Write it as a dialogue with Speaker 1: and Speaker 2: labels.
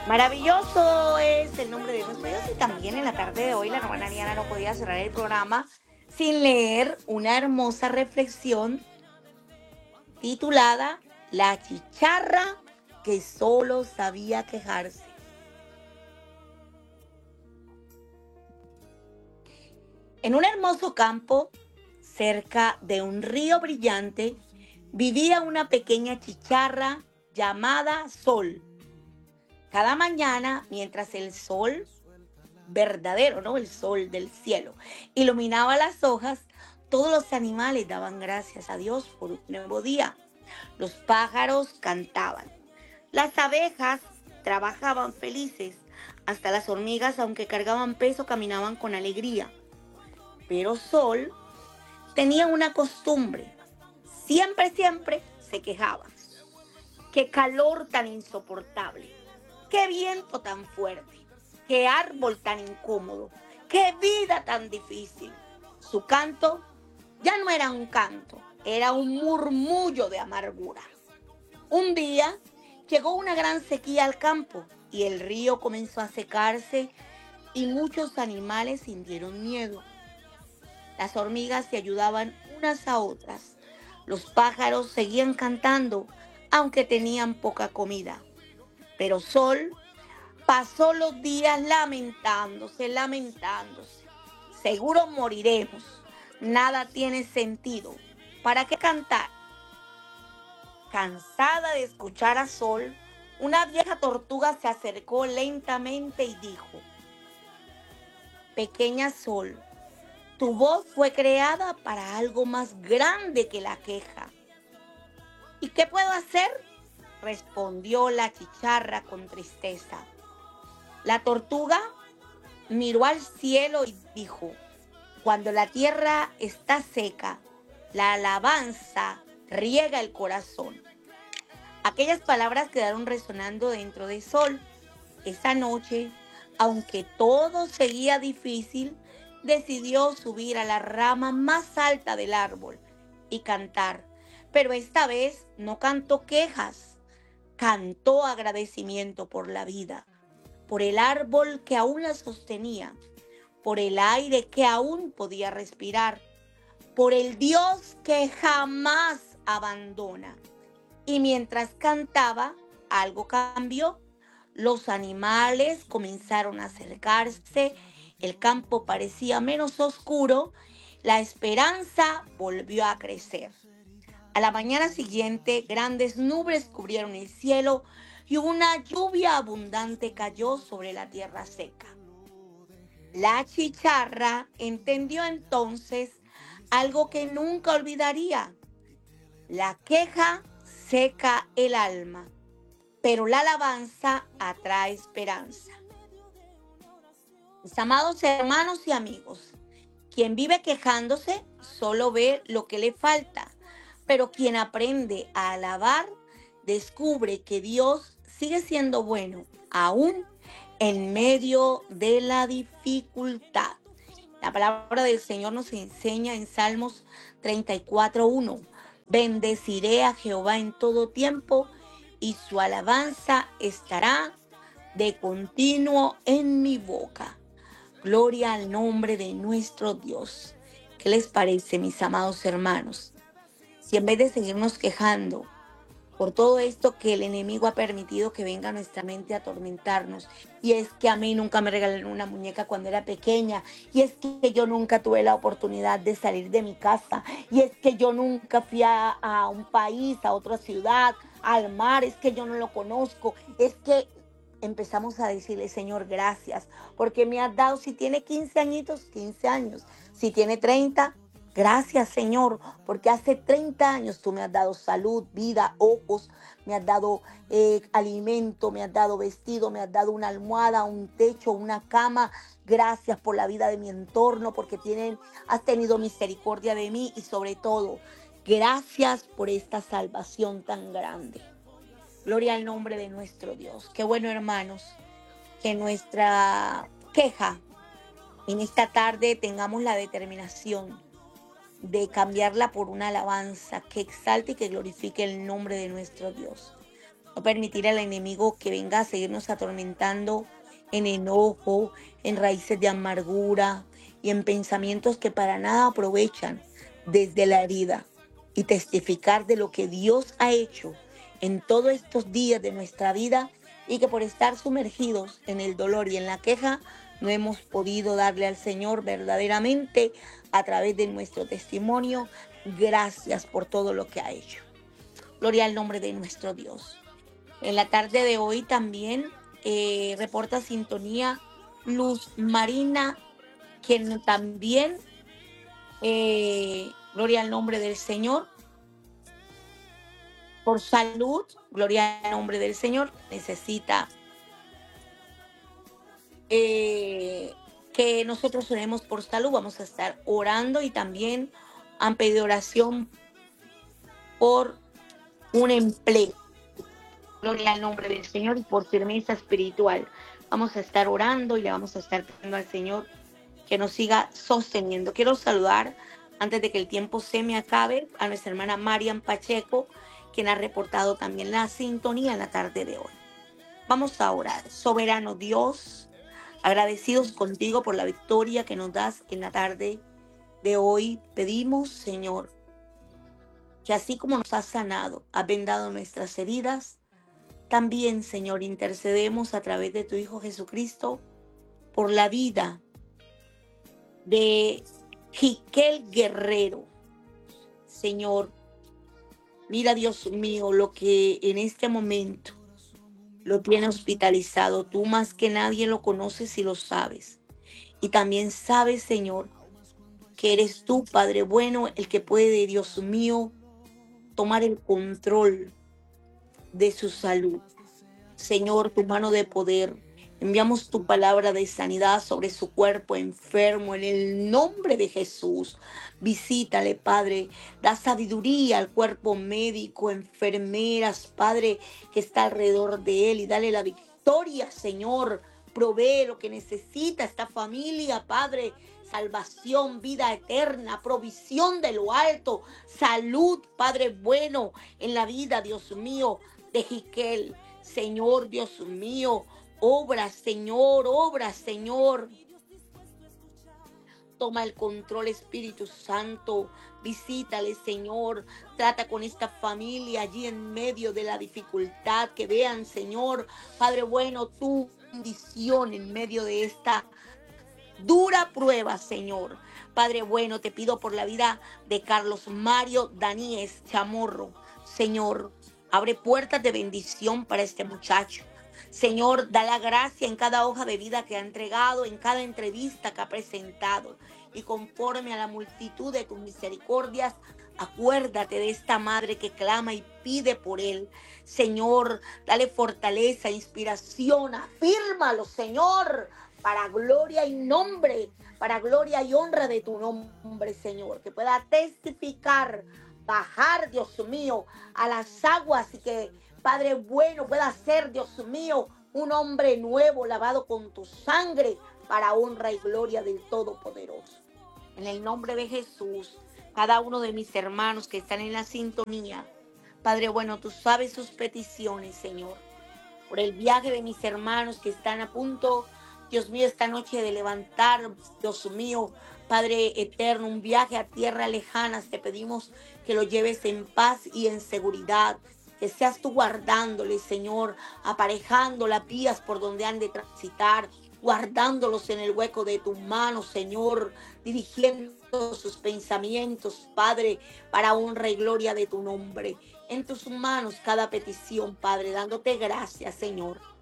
Speaker 1: Maravilloso es el nombre de nuestro Dios y también en la tarde de hoy la hermana Ariana no podía cerrar el programa sin leer una hermosa reflexión titulada La chicharra que solo sabía quejarse. En un hermoso campo, cerca de un río brillante, vivía una pequeña chicharra llamada Sol. Cada mañana, mientras el sol verdadero, ¿no? El sol del cielo iluminaba las hojas, todos los animales daban gracias a Dios por un nuevo día. Los pájaros cantaban, las abejas trabajaban felices, hasta las hormigas, aunque cargaban peso, caminaban con alegría. Pero Sol tenía una costumbre, siempre se quejaba. Qué calor tan insoportable, qué viento tan fuerte, qué árbol tan incómodo, qué vida tan difícil. Su canto ya no era un canto, era un murmullo de amargura. Un día llegó una gran sequía al campo y el río comenzó a secarse y muchos animales sintieron miedo. Las hormigas se ayudaban unas a otras. Los pájaros seguían cantando, aunque tenían poca comida. Pero Sol pasó los días lamentándose. Seguro moriremos. Nada tiene sentido. ¿Para qué cantar? Cansada de escuchar a Sol, una vieja tortuga se acercó lentamente y dijo, Pequeña Sol, tu voz fue creada para algo más grande que la queja. ¿Y qué puedo hacer? Respondió la chicharra con tristeza. La tortuga miró al cielo y dijo, cuando la tierra está seca, la alabanza riega el corazón. Aquellas palabras quedaron resonando dentro de Sol. Esa noche, aunque todo seguía difícil, decidió subir a la rama más alta del árbol y cantar. Pero esta vez no cantó quejas, cantó agradecimiento por la vida, por el árbol que aún la sostenía, por el aire que aún podía respirar, por el Dios que jamás abandona. Y mientras cantaba, algo cambió. Los animales comenzaron a acercarse, el campo parecía menos oscuro, la esperanza volvió a crecer. A la mañana siguiente, grandes nubes cubrieron el cielo y una lluvia abundante cayó sobre la tierra seca. La chicharra entendió entonces algo que nunca olvidaría. La queja seca el alma, pero la alabanza atrae esperanza. Mis amados hermanos y amigos, quien vive quejándose solo ve lo que le falta, pero quien aprende a alabar descubre que Dios sigue siendo bueno, aún en medio de la dificultad. La palabra del Señor nos enseña en Salmos 34:1. Bendeciré a Jehová en todo tiempo y su alabanza estará de continuo en mi boca. Gloria al nombre de nuestro Dios. ¿Qué les parece, mis amados hermanos? Si en vez de seguirnos quejando por todo esto que el enemigo ha permitido que venga a nuestra mente a atormentarnos. Y es que a mí nunca me regalaron una muñeca cuando era pequeña. Y es que yo nunca tuve la oportunidad de salir de mi casa. Y es que yo nunca fui a un país, a otra ciudad, al mar. Es que yo no lo conozco. Es que empezamos a decirle, Señor, gracias, porque me has dado, si tiene 15 añitos, 15 años, si tiene 30, gracias, Señor, porque hace 30 años tú me has dado salud, vida, ojos, me has dado alimento, me has dado vestido, me has dado una almohada, un techo, una cama. Gracias por la vida de mi entorno, porque has tenido misericordia de mí y sobre todo, gracias por esta salvación tan grande. Gloria al nombre de nuestro Dios. Qué bueno, hermanos, que nuestra queja en esta tarde tengamos la determinación de cambiarla por una alabanza que exalte y que glorifique el nombre de nuestro Dios. No permitir al enemigo que venga a seguirnos atormentando en enojo, en raíces de amargura y en pensamientos que para nada aprovechan desde la herida. Y testificar de lo que Dios ha hecho en todos estos días de nuestra vida y que por estar sumergidos en el dolor y en la queja, no hemos podido darle al Señor verdaderamente a través de nuestro testimonio. Gracias por todo lo que ha hecho. Gloria al nombre de nuestro Dios. En la tarde de hoy también reporta sintonía Luz Marina, quien también, gloria al nombre del Señor, por salud, gloria al nombre del Señor, necesita que nosotros oremos por salud. Vamos a estar orando y también han pedido oración por un empleo. Gloria al nombre del Señor y por firmeza espiritual. Vamos a estar orando y le vamos a estar pidiendo al Señor que nos siga sosteniendo. Quiero saludar, antes de que el tiempo se me acabe, a nuestra hermana Marian Pacheco, quien ha reportado también la sintonía en la tarde de hoy. Vamos a orar. Soberano Dios, agradecidos contigo por la victoria que nos das en la tarde de hoy, pedimos, Señor, que así como nos has sanado, has vendado nuestras heridas, también, Señor, intercedemos a través de tu Hijo Jesucristo por la vida de Jiquel Guerrero. Señor, mira, Dios mío, lo que en este momento lo tiene hospitalizado. Tú más que nadie lo conoces y lo sabes. Y también sabes, Señor, que eres tú, Padre bueno, el que puede, Dios mío, tomar el control de su salud. Señor, tu mano de poder. Enviamos tu palabra de sanidad sobre su cuerpo enfermo en el nombre de Jesús. Visítale, Padre. Da sabiduría al cuerpo médico, enfermeras, Padre, que está alrededor de él y dale la victoria, Señor. Provee lo que necesita esta familia, Padre. Salvación, vida eterna, provisión de lo alto, salud, Padre bueno, en la vida, Dios mío, de Jiquel. Señor, Dios mío, obra, Señor, obra, Señor. Toma el control, Espíritu Santo. Visítale, Señor. Trata con esta familia allí en medio de la dificultad. Que vean, Señor, Padre bueno, tu bendición en medio de esta dura prueba, Señor. Padre bueno, te pido por la vida de Carlos Mario Daníez Chamorro. Señor, abre puertas de bendición para este muchacho. Señor, da la gracia en cada hoja de vida que ha entregado, en cada entrevista que ha presentado. Y conforme a la multitud de tus misericordias, acuérdate de esta madre que clama y pide por él. Señor, dale fortaleza, inspiración, afírmalo, Señor, para gloria y nombre, para gloria y honra de tu nombre, Señor. Que pueda testificar, bajar, Dios mío, a las aguas y que, Padre bueno, pueda ser, Dios mío, un hombre nuevo lavado con tu sangre para honra y gloria del Todopoderoso. En el nombre de Jesús, cada uno de mis hermanos que están en la sintonía, Padre bueno, tú sabes sus peticiones, Señor. Por el viaje de mis hermanos que están a punto, Dios mío, esta noche de levantar, Dios mío, Padre eterno, un viaje a tierras lejanas, te pedimos que lo lleves en paz y en seguridad. Que seas tú guardándole, Señor, aparejando las vías por donde han de transitar, guardándolos en el hueco de tu mano, Señor, dirigiendo sus pensamientos, Padre, para honra y gloria de tu nombre. En tus manos cada petición, Padre, dándote gracias, Señor.